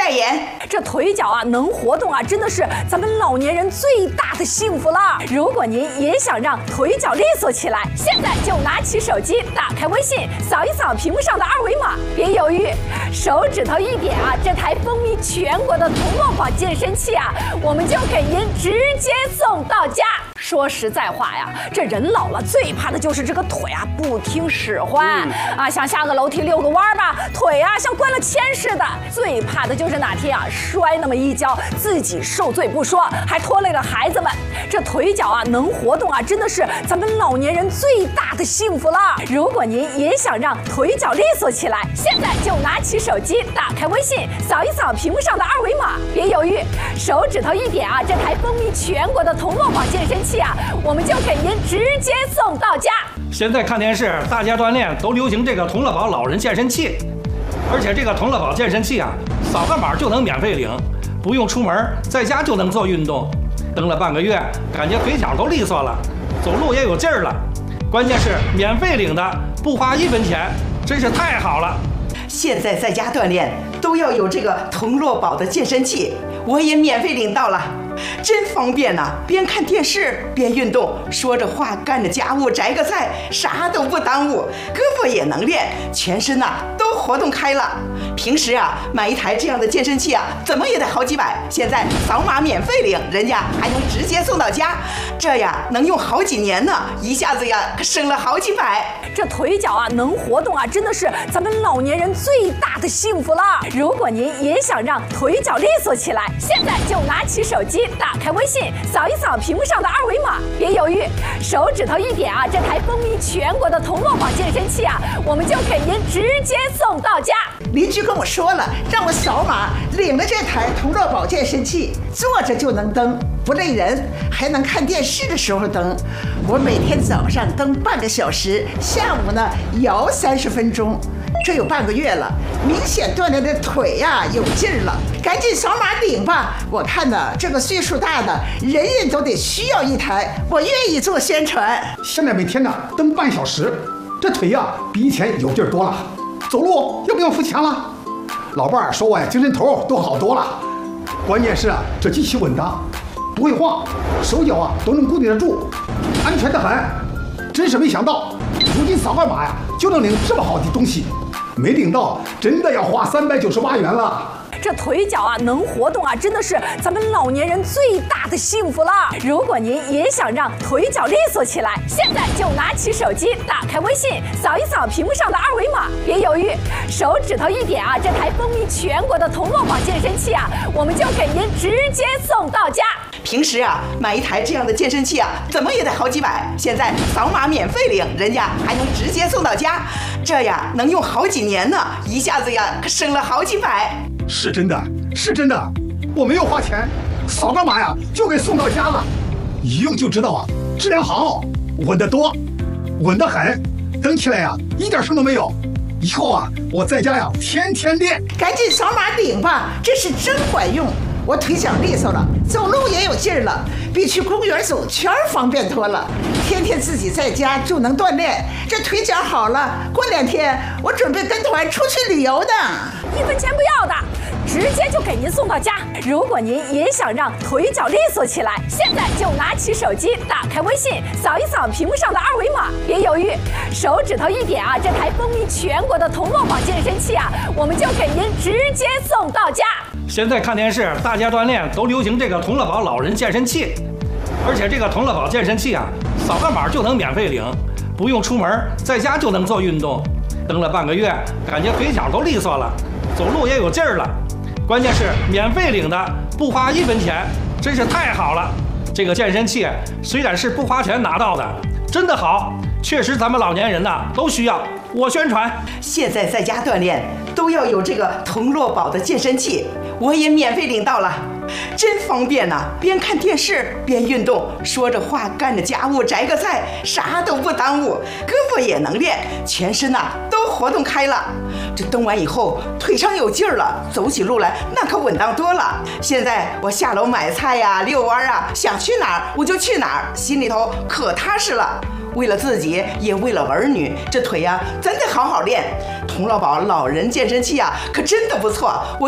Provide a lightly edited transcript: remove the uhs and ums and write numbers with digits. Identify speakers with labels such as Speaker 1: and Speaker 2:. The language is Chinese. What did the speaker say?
Speaker 1: 代言。
Speaker 2: 这腿脚啊能活动啊，真的是咱们老年人最大的幸福了。如果您也想让腿脚利索起来，现在就拿起手机，打开微信，扫一扫屏幕上的二维码，别犹豫，手指头一点啊，这台风靡全国的同乐宝健身器啊，我们就给您直接送到家。说实在话呀，这人老了最怕的就是这个腿啊不听使唤啊，想下个楼梯遛个弯吧，腿啊像灌了铅似的。最怕的就是哪天啊摔那么一跤，自己受罪不说，还拖累了孩子们。这腿脚啊能活动啊，真的是咱们老年人最大的幸福了。如果您也想让腿脚利索起来，现在就拿起手机，打开微信，扫一扫屏幕上的二维码，别犹豫，手指头一点啊，这台风靡全国的同乐宝健身器啊，我们就给您直接送到家。
Speaker 3: 现在看电视，大家锻炼都流行这个同乐宝老人健身器，而且这个同乐宝健身器啊，扫个码就能免费领，不用出门，在家就能做运动。蹬了半个月，感觉腿脚都利索了，走路也有劲儿了。关键是免费领的，不花1分钱，真是太好了。
Speaker 1: 现在在家锻炼都要有这个同乐宝的健身器，我也免费领到了，真方便呐！边看电视边运动，说着话干着家务，摘个菜，啥都不耽误，胳膊也能练，全身呐都活动开了。平时啊买一台这样的健身器啊，怎么也得好几百，现在扫码免费领，人家还能直接送到家，这呀能用好几年呢，一下子呀可省了好几百。
Speaker 2: 这腿脚啊能活动啊，真的是咱们老年人最大的幸福了。如果您也想让腿脚利索起来，现在就拿起手机，打开微信，扫一扫屏幕上的二维码，别犹豫，手指头一点啊，这台风靡全国的同乐宝健身器啊，我们就给您直接送到家。
Speaker 4: 邻居跟我说了，让我扫码领了这台同乐宝健身器，坐着就能蹬，不累人，还能看电视的时候蹬。我每天早上蹬半个小时，下午呢摇30分钟，这有半个月了，明显锻炼的腿呀有劲儿了。赶紧扫码领吧！我看呢，这个岁数大的人人都得需要一台，我愿意做宣传。
Speaker 5: 现在每天呢蹬半小时，这腿呀比以前有劲儿多了，走路又不用付钱了。老伴儿说我呀精神头都好多了，关键是啊这机器稳当，不会晃，手脚啊都能固定得住，安全得很。真是没想到，如今扫个码呀就能领这么好的东西，没领到真的要花398元了。
Speaker 2: 这腿脚啊能活动啊，真的是咱们老年人最大的幸福了。如果您也想让腿脚利索起来，现在就拿起手机，打开微信，扫一扫屏幕上的二维码，别犹豫，手指头一点啊，这台风靡全国的同乐宝健身器啊，我们就给您直接送到家。
Speaker 1: 平时啊买一台这样的健身器啊，怎么也得好几百，现在扫码免费领，人家还能直接送到家，这呀能用好几年呢，一下子呀可省了好几百。
Speaker 5: 是真的，是真的，我没有花钱，扫个码呀就给送到家了，一用就知道啊，质量好，稳得多，稳得很，蹬起来呀一点声都没有。以后啊我在家呀天天练。
Speaker 4: 赶紧扫码领吧，这是真管用。我腿脚利索了，走路也有劲儿了，比去公园走圈方便多了。天天自己在家就能锻炼，这腿脚好了，过2天我准备跟团出去旅游呢。
Speaker 2: 1分钱不要的，直接就给您送到家。如果您也想让腿脚利索起来，现在就拿起手机，打开微信，扫一扫屏幕上的二维码，别犹豫，手指头一点啊，这台风靡全国的同乐宝健身器啊，我们就给您直接送到家。
Speaker 3: 现在看电视，大家锻炼都流行这个同乐宝老人健身器，而且这个同乐宝健身器啊，扫个码就能免费领，不用出门，在家就能做运动。蹬了半个月，感觉腿脚都利索了，走路也有劲儿了。关键是免费领的，不花1分钱，真是太好了。这个健身器虽然是不花钱拿到的，真的好，确实咱们老年人呐都需要。我宣传，
Speaker 1: 现在在家锻炼都要有这个同乐宝的健身器，我也免费领到了，真方便呐！边看电视边运动，说着话干着家务，摘个菜，啥都不耽误，胳膊也能练，全身呐都活动开了。这蹬完以后腿上有劲儿了，走起路来那可稳当多了。现在我下楼买菜呀、遛弯啊，想去哪儿我就去哪儿，心里头可踏实了。为了自己，也为了儿女，这腿呀真得好好练。同乐宝老人健身器啊，可真的不错。